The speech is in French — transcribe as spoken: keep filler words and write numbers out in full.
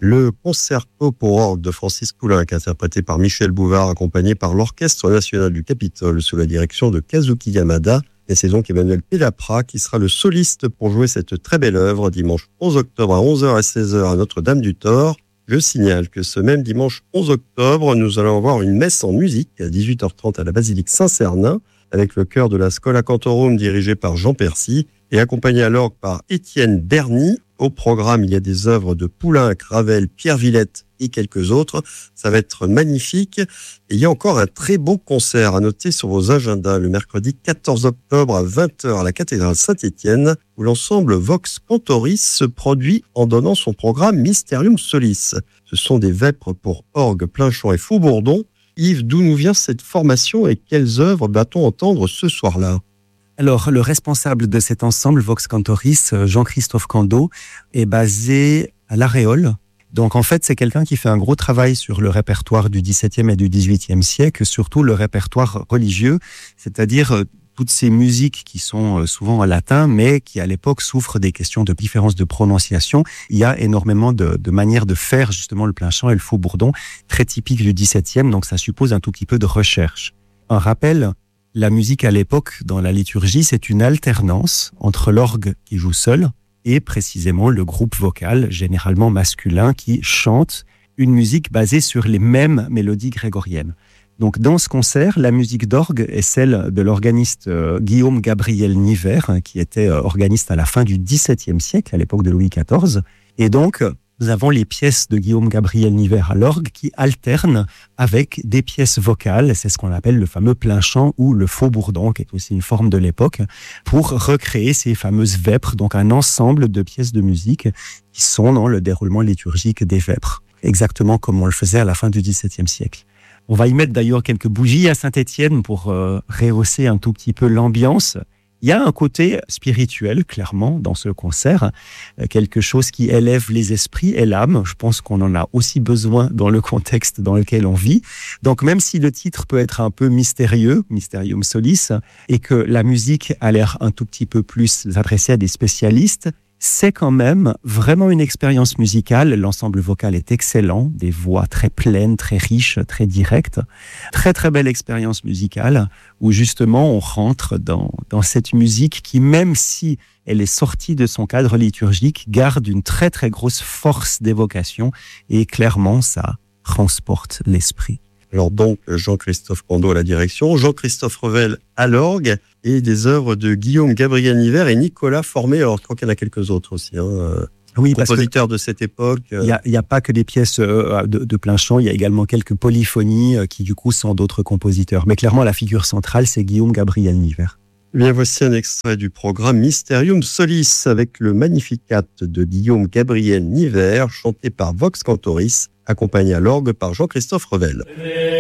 Le concerto pour orgue de Francis Poulenc, interprété par Michel Bouvard, accompagné par l'Orchestre national du Capitole sous la direction de Kazuki Yamada. Et c'est donc Emmanuel Pelapra qui sera le soliste pour jouer cette très belle œuvre dimanche onze octobre à onze heures et seize heures à Notre-Dame-du-Thor. Je signale que ce même dimanche onze octobre, nous allons avoir une messe en musique à dix-huit heures trente à la basilique Saint-Cernin avec le chœur de la Schola Cantorum dirigé par Jean Percy et accompagné à l'orgue par Étienne Berny. Au programme, il y a des œuvres de Poulenc, Ravel, Pierre Villette et quelques autres. Ça va être magnifique. Et il y a encore un très beau concert à noter sur vos agendas le mercredi quatorze octobre à vingt heures à la cathédrale Saint-Étienne, où l'ensemble Vox Cantoris se produit en donnant son programme Mysterium Solis. Ce sont des vêpres pour orgue, plain-chant et faux-bourdon. Yves, d'où nous vient cette formation et quelles œuvres va-t-on entendre ce soir-là ? Alors, le responsable de cet ensemble, Vox Cantoris, Jean-Christophe Cando, est basé à La Réole. Donc, en fait, c'est quelqu'un qui fait un gros travail sur le répertoire du dix-septième et du dix-huitième siècle, surtout le répertoire religieux, c'est-à-dire toutes ces musiques qui sont souvent en latin, mais qui, à l'époque, souffrent des questions de différence de prononciation. Il y a énormément de, de manières de faire, justement, le plain-chant et le faux-bourdon, très typiques du dix-septième, donc ça suppose un tout petit peu de recherche. Un rappel, la musique à l'époque, dans la liturgie, c'est une alternance entre l'orgue qui joue seul et précisément le groupe vocal, généralement masculin, qui chante une musique basée sur les mêmes mélodies grégoriennes. Donc, dans ce concert, la musique d'orgue est celle de l'organiste euh, Guillaume Gabriel Niver, hein, qui était euh, organiste à la fin du dix-septième siècle, à l'époque de Louis quatorze. Et donc, nous avons les pièces de Guillaume Gabriel Niver à l'orgue qui alternent avec des pièces vocales. C'est ce qu'on appelle le fameux plain-chant ou le faux-bourdon, qui est aussi une forme de l'époque, pour recréer ces fameuses vêpres, donc un ensemble de pièces de musique qui sont dans le déroulement liturgique des vêpres, exactement comme on le faisait à la fin du dix-septième siècle. On va y mettre d'ailleurs quelques bougies à Saint-Étienne pour euh, rehausser un tout petit peu l'ambiance. Il y a un côté spirituel, clairement, dans ce concert, quelque chose qui élève les esprits et l'âme. Je pense qu'on en a aussi besoin dans le contexte dans lequel on vit. Donc, même si le titre peut être un peu mystérieux, Mysterium Solis, et que la musique a l'air un tout petit peu plus adressée à des spécialistes, c'est quand même vraiment une expérience musicale. L'ensemble vocal est excellent, des voix très pleines, très riches, très directes. Très, très belle expérience musicale où justement on rentre dans, dans cette musique qui, même si elle est sortie de son cadre liturgique, garde une très, très grosse force d'évocation et clairement, ça transporte l'esprit. Alors donc, Jean-Christophe Cando à la direction, Jean-Christophe Revel à l'orgue et des œuvres de Guillaume Gabriel Niver et Nicolas Formé. Alors, je crois qu'il y en a quelques autres aussi, hein, oui, compositeurs de cette époque. Il n'y a, y a pas que des pièces de, de plein chant, il y a également quelques polyphonies qui, du coup, sont d'autres compositeurs. Mais clairement, la figure centrale, c'est Guillaume Gabriel Niver. Bien, voici un extrait du programme Mysterium Solis avec le Magnificat de Guillaume Gabriel Niver, chanté par Vox Cantoris, accompagné à l'orgue par Jean-Christophe Revel.